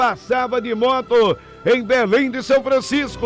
passava de moto em Belém de São Francisco.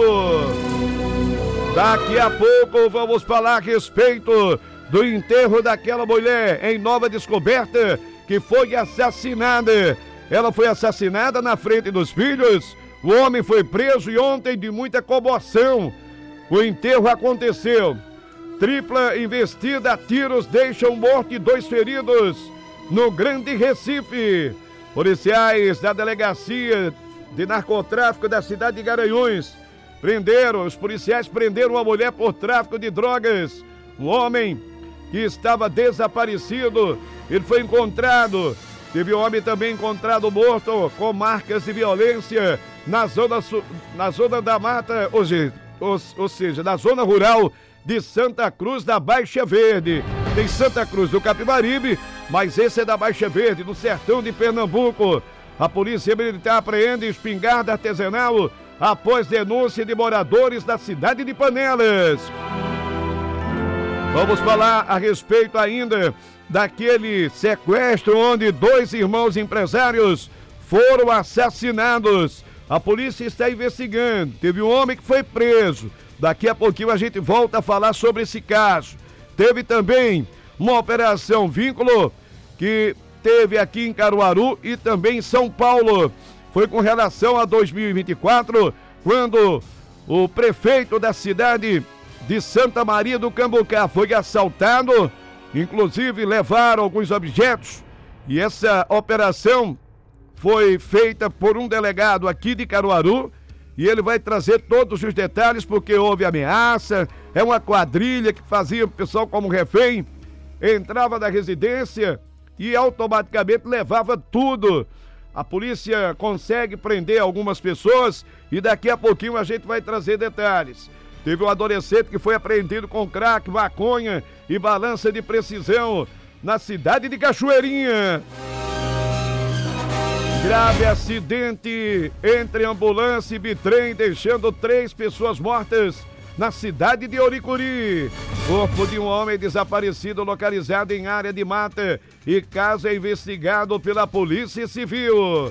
Daqui a pouco vamos falar a respeito do enterro daquela mulher em Nova Descoberta que foi assassinada. Ela foi assassinada na frente dos filhos. O homem foi preso e ontem, de muita comoção, o enterro aconteceu. Tripla investida a tiros deixa um morto e 2 feridos no Grande Recife. Policiais da Delegacia de Narcotráfico da cidade de Garanhuns os policiais prenderam uma mulher por tráfico de drogas. Um homem que estava desaparecido, ele foi encontrado. Teve um homem também encontrado morto com marcas de violência na zona da mata, ou seja, na zona rural de Santa Cruz da Baixa Verde. Tem Santa Cruz do Capibaribe, mas esse é da Baixa Verde, no sertão de Pernambuco. A Polícia Militar apreende espingarda artesanal após denúncia de moradores da cidade de Panelas. Vamos falar a respeito ainda daquele sequestro onde 2 irmãos empresários foram assassinados. A polícia está investigando. Teve um homem que foi preso. Daqui a pouquinho a gente volta a falar sobre esse caso. Teve também uma operação vínculo que teve aqui em Caruaru e também em São Paulo. Foi com relação a 2024, quando o prefeito da cidade de Santa Maria do Cambucá foi assaltado. Inclusive levaram alguns objetos e essa operação foi feita por um delegado aqui de Caruaru e ele vai trazer todos os detalhes porque houve ameaça, é uma quadrilha que fazia o pessoal como refém, entrava na residência e automaticamente levava tudo. A polícia consegue prender algumas pessoas e daqui a pouquinho a gente vai trazer detalhes. Teve um adolescente que foi apreendido com crack, maconha e balança de precisão na cidade de Cachoeirinha. Grave acidente entre ambulância e bitrem, deixando 3 pessoas mortas na cidade de Oricuri. Corpo de um homem desaparecido localizado em área de mata e caso é investigado pela Polícia Civil.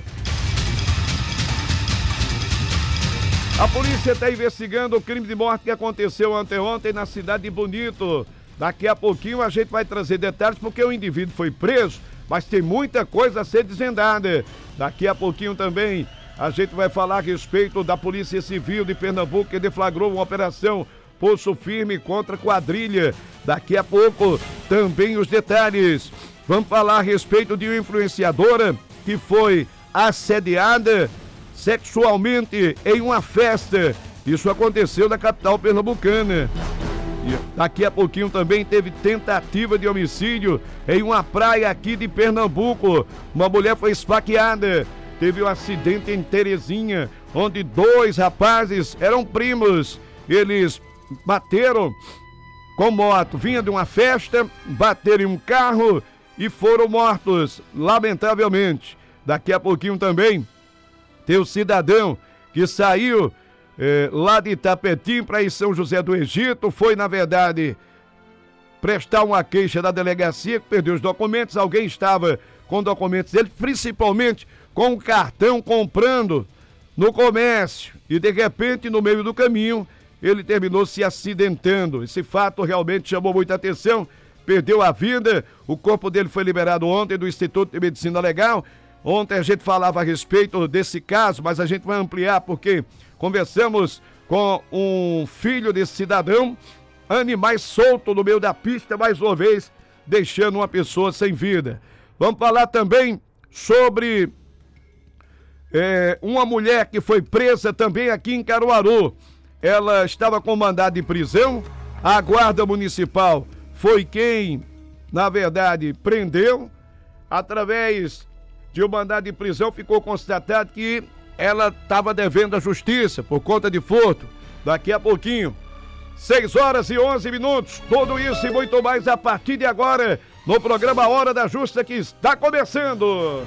A polícia está investigando o crime de morte que aconteceu anteontem na cidade de Bonito. Daqui a pouquinho a gente vai trazer detalhes porque o indivíduo foi preso, mas tem muita coisa a ser desvendada. Daqui a pouquinho também a gente vai falar a respeito da Polícia Civil de Pernambuco que deflagrou uma operação Pulso Firme contra quadrilha. Daqui a pouco também os detalhes. Vamos falar a respeito de uma influenciadora que foi assediada sexualmente em uma festa. Isso aconteceu na capital pernambucana. E daqui a pouquinho também teve tentativa de homicídio em uma praia aqui de Pernambuco. Uma mulher foi esfaqueada. Teve um acidente em Terezinha, onde 2 rapazes eram primos. Eles bateram com moto, vinha de uma festa, bateram em um carro e foram mortos, lamentavelmente. Daqui a pouquinho também tem o cidadão que saiu lá de Itapetim para ir São José do Egito, foi na verdade prestar uma queixa da delegacia, que perdeu os documentos, alguém estava com documentos dele, principalmente com um cartão comprando no comércio e de repente no meio do caminho ele terminou se acidentando. Esse fato realmente chamou muita atenção, perdeu a vida, o corpo dele foi liberado ontem do Instituto de Medicina Legal. Ontem a gente falava a respeito desse caso, mas a gente vai ampliar porque conversamos com um filho desse cidadão, animais soltos no meio da pista, mais uma vez, deixando uma pessoa sem vida. Vamos falar também sobre uma mulher que foi presa também aqui em Caruaru. Ela estava com mandado de prisão, a Guarda Municipal foi quem, na verdade, prendeu. Através de um mandado de prisão ficou constatado que ela estava devendo à justiça por conta de furto. Daqui a pouquinho, 6h11, tudo isso e muito mais a partir de agora, no programa Hora da Justa que está começando.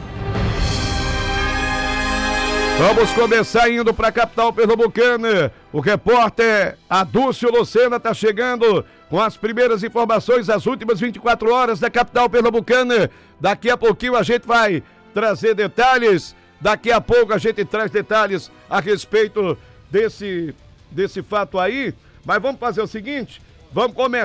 Vamos começar indo para a capital pernambucana. O repórter Adúcio Lucena está chegando com as primeiras informações das últimas 24 horas da capital pernambucana. Daqui a pouquinho a gente vai trazer detalhes Daqui a pouco a gente traz detalhes a respeito desse fato aí. Mas vamos fazer o seguinte, vamos começar.